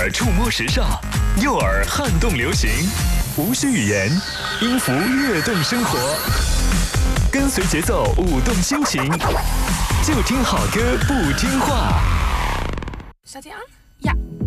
耳触摸时尚，右耳撼动流行，无需语言，音符跃动生活，跟随节奏舞动心情，就听好歌不听话。 Staat hij aan? Ja.